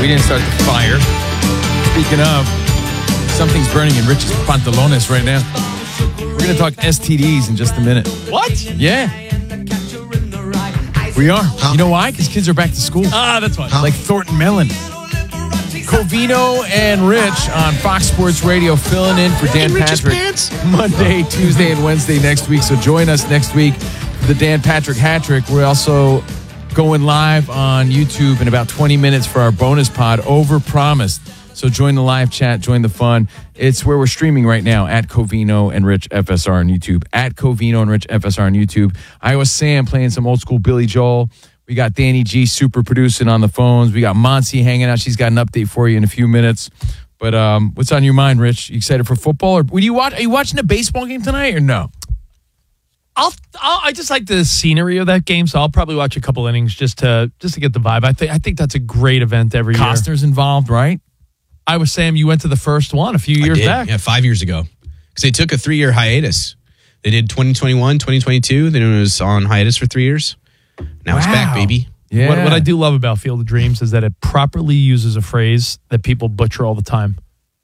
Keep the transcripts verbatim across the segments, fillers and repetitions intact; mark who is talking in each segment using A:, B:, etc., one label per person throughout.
A: We didn't start the fire. Speaking of, something's burning in Rich's pantalones right now. We're going to talk S T Ds in just a minute.
B: What?
A: Yeah. We are. Huh? You know why? Because kids are back to school.
B: Ah, that's why.
A: Huh? Like Thornton Mellon. Covino and Rich on Fox Sports Radio filling in for Dan Patrick Monday, Tuesday, and Wednesday next week. So join us next week for the Dan Patrick Hat-Trick. We're also going live on YouTube in about twenty minutes for our bonus pod, Overpromised. So join the live chat, join the fun. It's where we're streaming right now at Covino and Rich F S R on YouTube. At Covino and Rich F S R on YouTube. Iowa Sam playing some old school Billy Joel. We got Danny G super producing on the phones. We got Monty hanging out. She's got an update for you in a few minutes. But um, what's on your mind, Rich? You excited for football? Or would you watch? Are you watching a baseball game tonight or no?
B: I'll, I'll I just like the scenery of that game, so I'll probably watch a couple innings just to just to get the vibe. I think I think that's a great event every year.
A: Costner's involved, right?
B: I was saying you went to the first one a few years
C: I did.
B: back.
C: Yeah, five years ago. Because they took a three-year hiatus. They did twenty twenty-one, twenty twenty-two. Then it was on hiatus for three years. Now wow. It's back, baby.
B: Yeah. What, what I do love about Field of Dreams is that it properly uses a phrase that people butcher all the time.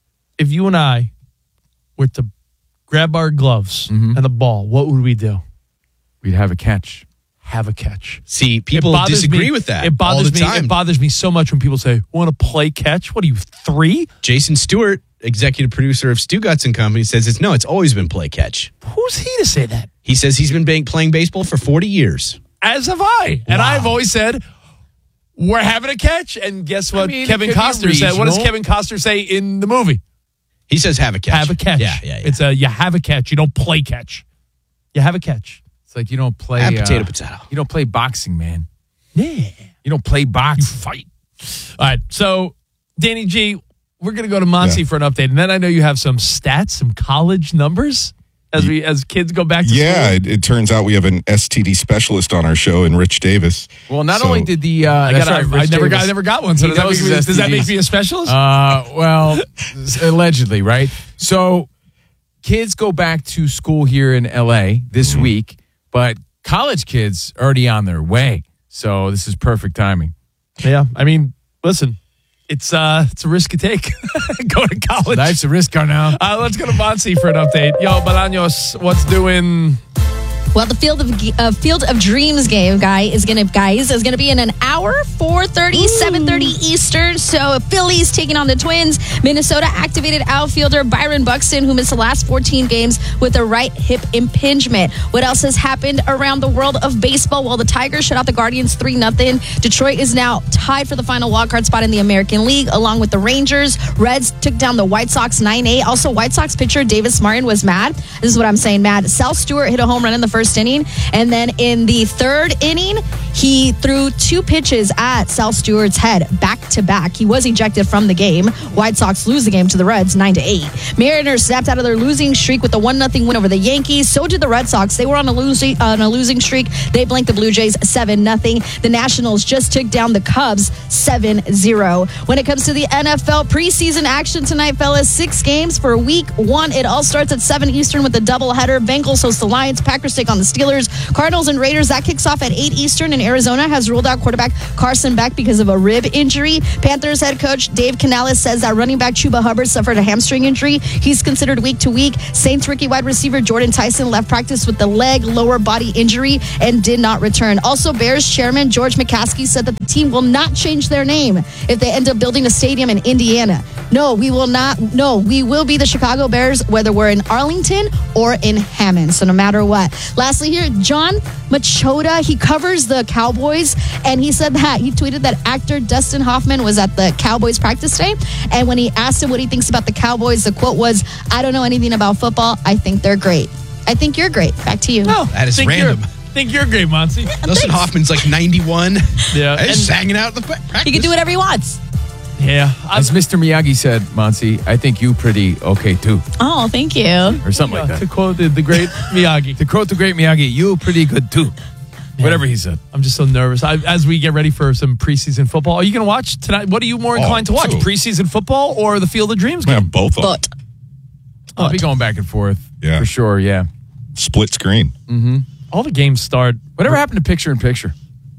B: If you and I were to grab our gloves mm-hmm. and the ball, what would we do?
A: We'd have a catch.
B: Have a catch.
C: See, people disagree
B: me,
C: with that.
B: It bothers
C: all the
B: me.
C: time.
B: It bothers me so much when people say, "Want to play catch?" What are you, three?
C: Jason Stewart, executive producer of Stu Guts and Company, says it's no. It's always been play catch.
B: Who's he to say that?
C: He says he's been being, playing baseball for forty years.
B: As have I, and wow. I've always said we're having a catch. And guess what? I mean, Kevin Costner said. What does Kevin Costner say in the movie?
C: He says, "Have a catch."
B: Have a catch.
C: Yeah, yeah, yeah.
B: It's a you have a catch. You don't play catch. You have a catch.
A: It's like you don't play
C: uh, potato,
A: uh,
C: potato.
A: You don't play boxing, man.
B: Yeah.
A: You don't play box.
B: You fight. All right. So, Danny G, we're going to go to Monty yeah. for an update. And then I know you have some stats, some college numbers as we as kids go back to
D: yeah,
B: school.
D: Yeah, it, it turns out we have an S T D specialist on our show in Rich Davis.
A: Well, not
D: so,
A: only did the... Uh,
B: I,
A: that's
B: gotta,
A: right,
B: I, never got, I never got one. So does that, make me, does that make me a specialist?
A: Uh, well, allegedly, right? So, kids go back to school here in L A this mm-hmm. week, but college kids already on their way. So this is perfect timing.
B: Yeah. I mean, listen, it's uh, it's a risk to take. Go to college.
A: Life's a risk now.
B: Uh, let's go to Monty for an update. Yo, Bolaños, what's doing...
E: Well, the Field of uh, Field of Dreams game, guy, is gonna guys is gonna be in an hour, four thirty, seven thirty Eastern. So Phillies taking on the Twins. Minnesota activated outfielder Byron Buxton, who missed the last fourteen games with a right hip impingement. What else has happened around the world of baseball? Well, the Tigers shut out the Guardians three nothing. Detroit is now tied for the final wildcard spot in the American League, along with the Rangers. Reds took down the White Sox nine eight. Also, White Sox pitcher Davis Martin was mad. This is what I'm saying, mad. Sal Stewart hit a home run in the first inning, and then in the third inning he threw two pitches at Sal Stewart's head back to back. He was ejected from the game. White Sox lose the game to the Reds nine to eight. Mariners snapped out of their losing streak with a one nothing win over the Yankees. So did the Red Sox. They were on a losing on a losing streak. They blanked the Blue Jays seven nothing. The Nationals just took down the Cubs seven zero. When it comes to the N F L preseason action tonight, fellas, six games for week one. It all starts at seven Eastern with a doubleheader. Bengals host the Lions. Packers take on the Steelers. Cardinals and Raiders, that kicks off at eight Eastern, and Arizona has ruled out quarterback Carson Beck because of a rib injury. Panthers head coach Dave Canales says that running back Chuba Hubbard suffered a hamstring injury. He's considered week to week. Saints rookie wide receiver Jordan Tyson left practice with the leg lower body injury and did not return. Also, Bears chairman George McCaskey said that the team will not change their name if they end up building a stadium in Indiana. No, we will not. No, we will be the Chicago Bears, whether we're in Arlington or in Hammond. So no matter what. Lastly here, John Machota, he covers the Cowboys, and he said that he tweeted that actor Dustin Hoffman was at the Cowboys practice today, and when he asked him what he thinks about the Cowboys, the quote was, "I don't know anything about football. I think they're great." I think you're great. Back to you.
B: No,
C: that is
B: think
C: random.
B: You're, think you're great, Monty.
E: Yeah,
C: Dustin Hoffman's like ninety-one.
B: Yeah,
C: just hanging out at the practice.
E: He can do whatever he wants.
B: Yeah.
A: As Mister Miyagi said, Monty, I think you pretty okay too.
E: Oh, thank you.
A: Or something like that.
B: To quote the, the great Miyagi.
A: To quote the great Miyagi, you pretty good too. Yeah. Whatever he said.
B: I'm just so nervous. I, as we get ready for some preseason football, are you going to watch tonight? What are you more inclined oh, to watch? Too. Preseason football or the Field of Dreams game?
D: Yeah, both of them.
E: But.
A: I'll be going back and forth.
D: Yeah.
A: For sure, yeah.
D: Split screen.
A: Mm-hmm.
B: All the games start.
A: Whatever happened to picture in picture?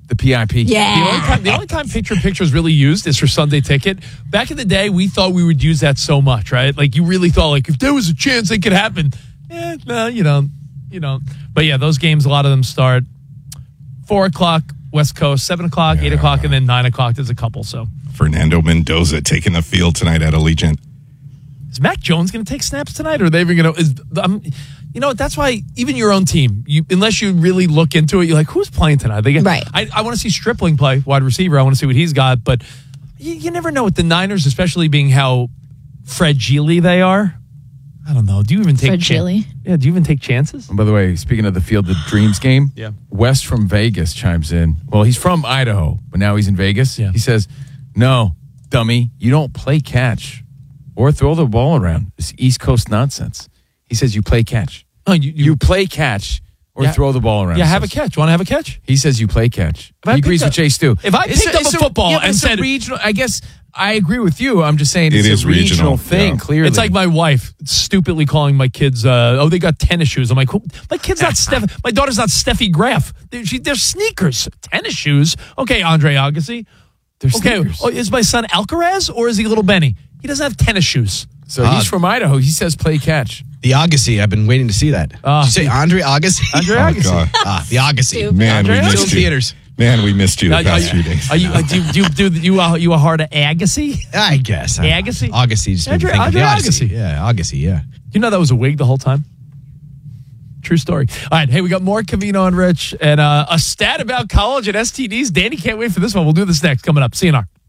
A: The P I P.
E: Yeah.
B: The only time, the only time picture-in-picture is really used is for Sunday Ticket. Back in the day, we thought we would use that so much, right? Like, you really thought, like, if there was a chance it could happen, eh, no, you don't. You don't. But, yeah, those games, a lot of them start four o'clock West Coast, seven o'clock, yeah. eight o'clock, and then nine o'clock. There's a couple, so.
D: Fernando Mendoza taking the field tonight at Allegiant.
B: Is Mac Jones going to take snaps tonight, or are they even going to? Um, you know, that's why even your own team, you unless you really look into it, you're like, who's playing tonight? They get,
E: right.
B: I, I want to see Stripling play wide receiver. I want to see what he's got, but you, you never know with the Niners, especially being how fragile they are. I don't know. Do you even take
E: fragile?
B: Chan- yeah. Do you even take chances?
A: And by the way, speaking of the Field of Dreams game,
B: yeah.
A: Wes from Vegas chimes in. Well, he's from Idaho, but now he's in Vegas.
B: Yeah.
A: He says, "No, dummy, you don't play catch or throw the ball around. It's East Coast nonsense." He says, "You play catch.
B: Oh, you, you,
A: you play catch or
B: yeah,
A: throw the ball around."
B: Yeah,
A: he
B: have
A: says.
B: a catch. Want to have a catch?
A: He says, "You play catch."
B: If
A: He agrees
B: up,
A: with Chase Stu.
B: If I picked
A: it's
B: up
A: a,
B: a football
A: a, yeah,
B: and
A: it's
B: said
A: a regional, I guess I agree with you. I'm just saying it's
D: it is
A: a regional,
D: regional
A: thing.
D: yeah.
A: Clearly,
B: it's like my wife stupidly calling my kids, uh, "Oh, they got tennis shoes." I'm like, Who? "My kid's not Steph. My daughter's not Steffi Graf. They're, she, they're sneakers, tennis shoes." Okay, Andre Agassi.
A: They're
B: okay,
A: sneakers.
B: oh, is my son Alcaraz or is he little Benny? He doesn't have tennis shoes.
A: So
C: Uh,
A: he's from Idaho. He says, "Play catch."
C: The Agassi, I've been waiting to see that.
B: Uh,
C: Did you say Andre Agassi?
B: Andre
D: Oh,
B: Agassi.
D: God.
C: Ah, the Agassi.
D: Man,
B: Andre
D: we
B: Agassi.
D: missed
C: Still in
D: you.
C: theaters.
D: Man, we missed you the
B: Are
D: past
B: you,
D: few days.
B: are you, uh, do you, do you, do you, uh, you a hard Agassi?
C: I guess.
B: Agassi?
C: Agassi. Just made me
B: Andre-
C: think of the
B: Andre
C: Odyssey.
B: Agassi.
C: Yeah, Agassi, yeah.
B: You know that was a wig the whole time? True story. All right, hey, we got more Covino and Rich and uh, a stat about college and S T Ds. Danny can't wait for this one. We'll do this next. Coming up. C N R.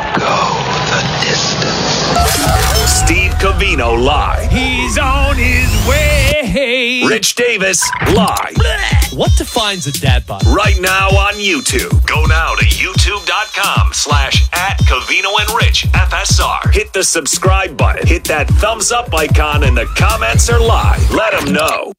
F: Steve Covino live.
B: He's on his way.
F: Rich Davis live.
B: What defines a dad bod?
F: Right now on YouTube. Go now to youtube.com slash at Covino and Rich F S R. Hit the subscribe button. Hit that thumbs up icon and the comments are live. Let them know.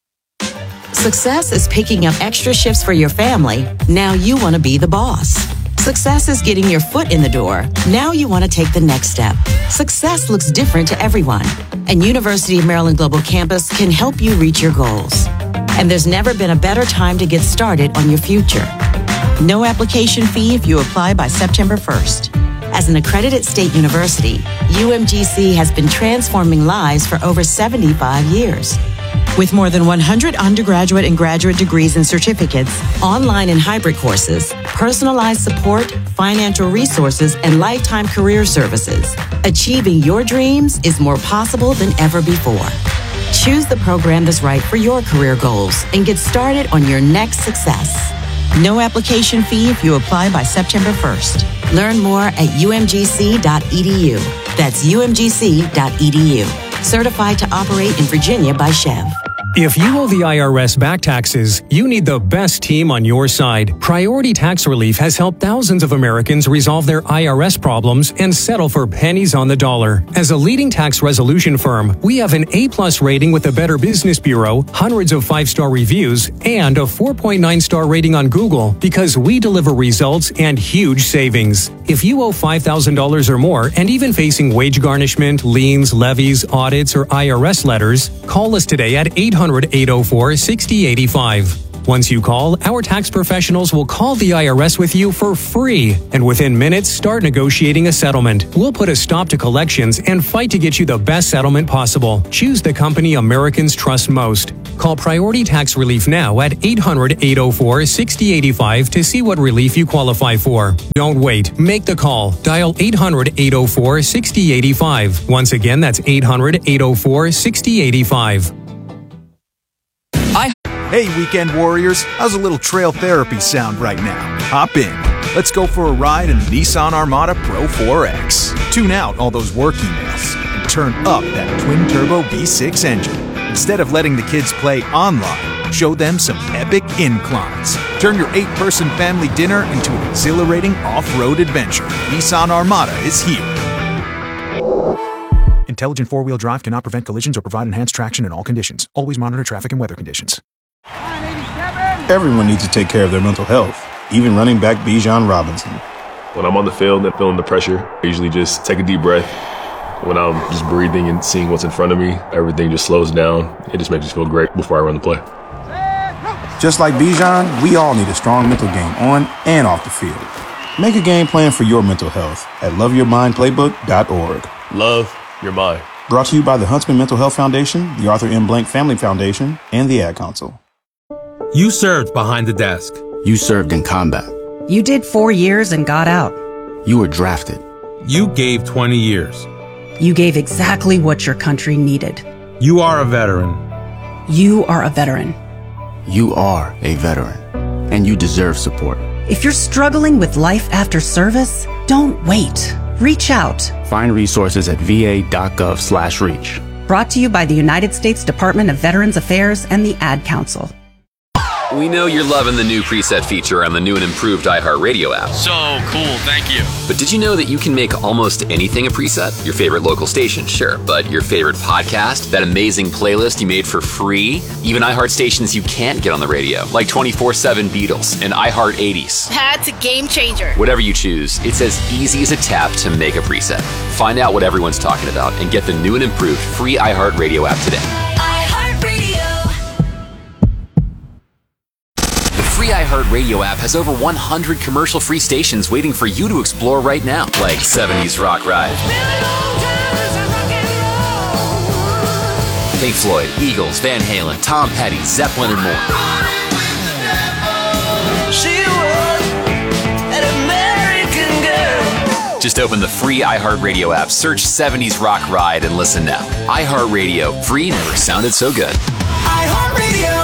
G: Success is picking up extra shifts for your family. Now you want to be the boss. Success is getting your foot in the door. Now you want to take the next step. Success looks different to everyone, and University of Maryland Global Campus can help you reach your goals. And there's never been a better time to get started on your future. No application fee if you apply by September first. As an accredited state university, U M G C has been transforming lives for over seventy-five years. With more than one hundred undergraduate and graduate degrees and certificates, online and hybrid courses, personalized support, financial resources, and lifetime career services, achieving your dreams is more possible than ever before. Choose the program that's right for your career goals and get started on your next success. No application fee if you apply by September first. Learn more at u m g c dot e d u. That's u m g c dot e d u. Certified to operate in Virginia by Chev.
H: If you owe the I R S back taxes, you need the best team on your side. Priority Tax Relief has helped thousands of Americans resolve their I R S problems and settle for pennies on the dollar. As a leading tax resolution firm, we have an A-plus rating with the Better Business Bureau, hundreds of five-star reviews, and a four point nine star rating on Google because we deliver results and huge savings. If you owe five thousand dollars or more and even facing wage garnishment, liens, levies, audits, or I R S letters, call us today at eight hundred, eight oh four, six oh eight five. Once you call, our tax professionals will call the I R S with you for free, and within minutes, start negotiating a settlement. We'll put a stop to collections and fight to get you the best settlement possible. Choose the company Americans trust most. Call Priority Tax Relief now at eight hundred, eight oh four, six oh eight five to see what relief you qualify for. Don't wait. Make the call. Dial eight hundred, eight oh four, six oh eight five. Once again, that's eight hundred, eight oh four, six oh eight five.
I: Hey, weekend warriors, how's a little trail therapy sound right now? Hop in. Let's go for a ride in the Nissan Armada Pro four X. Tune out all those work emails and turn up that twin-turbo V six engine. Instead of letting the kids play online, show them some epic inclines. Turn your eight-person family dinner into an exhilarating off-road adventure. Nissan Armada is here. Intelligent four-wheel drive cannot prevent collisions or provide enhanced traction in all conditions. Always monitor traffic and weather conditions.
J: Everyone needs to take care of their mental health, even running back Bijan Robinson.
K: When I'm on the field and feeling the pressure, I usually just take a deep breath. When I'm just breathing and seeing what's in front of me, everything just slows down. It just makes me feel great before I run the play.
J: Just like Bijan, we all need a strong mental game on and off the field. Make a game plan for your mental health at love your mind playbook dot org.
K: Love your mind.
J: Brought to you by the Huntsman Mental Health Foundation, the Arthur M. Blank Family Foundation, and the Ad Council.
L: You served behind the desk.
M: You served in combat.
N: You did four years and got out.
M: You were drafted.
L: You gave twenty years.
N: You gave exactly what your country needed.
L: You are a veteran.
N: You are a veteran.
M: You are a veteran, and you deserve support.
N: If you're struggling with life after service, don't wait. Reach out.
M: Find resources at va.gov slash reach.
N: Brought to you by the United States Department of Veterans Affairs and the Ad Council.
O: We know you're loving the new preset feature on the new and improved iHeartRadio app.
P: So cool, thank you.
O: But did you know that you can make almost anything a preset? Your favorite local station, sure, but your favorite podcast, that amazing playlist you made for free, even iHeart stations you can't get on the radio, like twenty-four seven Beatles and iHeart eighties.
Q: That's a game changer.
O: Whatever you choose, it's as easy as a tap to make a preset. Find out what everyone's talking about and get the new and improved free iHeartRadio app today. The free iHeartRadio app has over one hundred commercial-free stations waiting for you to explore right now, like seventies Rock Ride, Pink Floyd, Eagles, Van Halen, Tom Petty, Zeppelin, and more.
R: She was an American girl.
O: Just open the free iHeartRadio app, search seventies Rock Ride, and listen now. iHeartRadio, free never sounded so good.
R: iHeartRadio.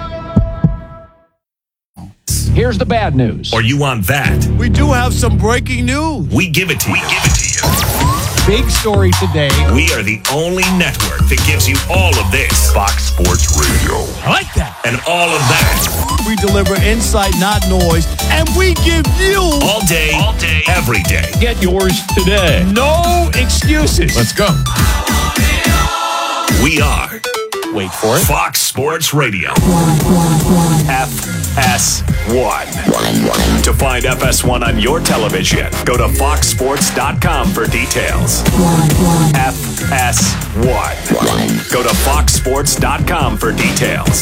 A: Here's the bad news.
F: Or you want that?
A: We do have some breaking news.
F: We give it to you. We give it to you.
A: Big story today.
F: We are the only network that gives you all of this. Fox Sports Radio.
A: I like that.
F: And all of that.
A: We deliver insight, not noise, and we give you
F: all day, all day, every day.
A: Get yours today. No excuses. Let's go.
F: We are.
A: Wait for it.
F: Fox Sports Radio. F S one. To find F S one on your television, go to fox sports dot com for details. F S one. Go to fox sports dot com for details.